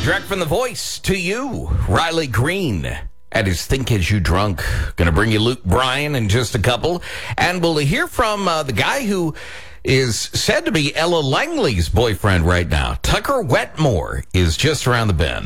Direct from The Voice to you, Riley Green at his Think As You Drunk. Going to bring you Luke Bryan in just a couple. And we'll hear from the guy who is said to be Ella Langley's boyfriend right now. Tucker Wetmore is just around the bend.